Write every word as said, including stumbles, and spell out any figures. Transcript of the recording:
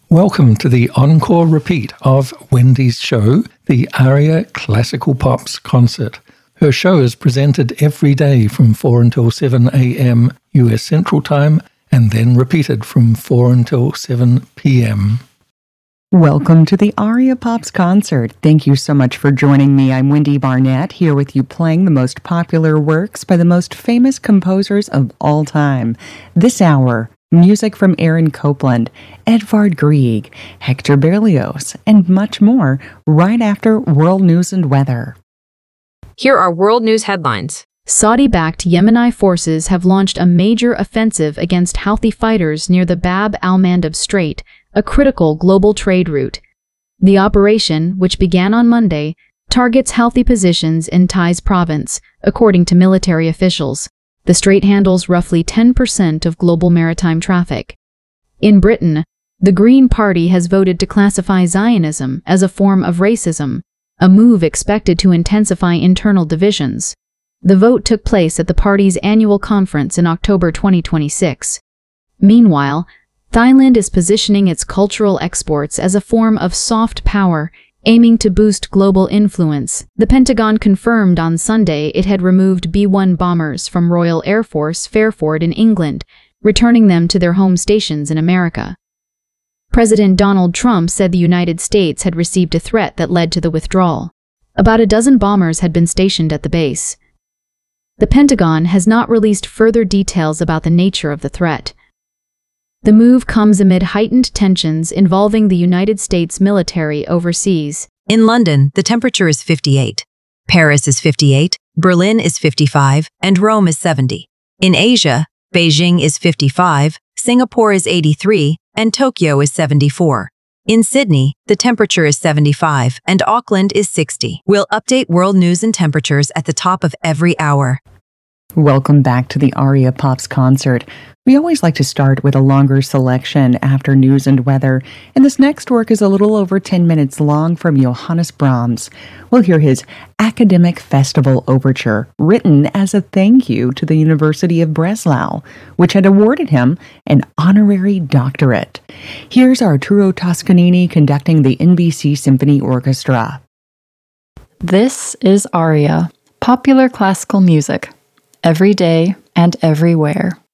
Welcome to the encore repeat of Wendy's show, the Aria Classical Pops Concert. Her show is presented every day from four until seven a.m. U S Central Time and then repeated from four until seven p.m. Welcome to the Aria Pops Concert. Thank you so much for joining me. I'm Wendy Barnett, here with you playing the most popular works by the most famous composers of all time. This hour, music from Aaron Copland, Edvard Grieg, Hector Berlioz, and much more right after World News and Weather. Here are world news headlines. Saudi-backed Yemeni forces have launched a major offensive against Houthi fighters near the Bab al-Mandab Strait, a critical global trade route. The operation, which began on Monday, targets Houthi positions in Taiz province, according to military officials. The strait handles roughly ten percent of global maritime traffic. In Britain, the Green Party has voted to classify Zionism as a form of racism, a move expected to intensify internal divisions. The vote took place at the party's annual conference in October twenty twenty-six. Meanwhile, Thailand is positioning its cultural exports as a form of soft power, aiming to boost global influence. The Pentagon confirmed on Sunday it had removed B one bombers from Royal Air Force Fairford in England, returning them to their home stations in America. President Donald Trump said the United States had received a threat that led to the withdrawal. About a dozen bombers had been stationed at the base. The Pentagon has not released further details about the nature of the threat. The move comes amid heightened tensions involving the United States military overseas. In London, the temperature is fifty-eight. Paris is fifty-eight, Berlin is fifty-five, and Rome is seventy. In Asia, Beijing is fifty-five, Singapore is eighty-three, and Tokyo is seventy-four. In Sydney, the temperature is seventy-five, and Auckland is sixty. We'll update world news and temperatures at the top of every hour. Welcome back to the Aria Pops Concert. We always like to start with a longer selection after news and weather, and this next work is a little over ten minutes long from Johannes Brahms. We'll hear his Academic Festival Overture, written as a thank you to the University of Breslau, which had awarded him an honorary doctorate. Here's Arturo Toscanini conducting the N B C Symphony Orchestra. This is Aria, popular classical music, every day and everywhere.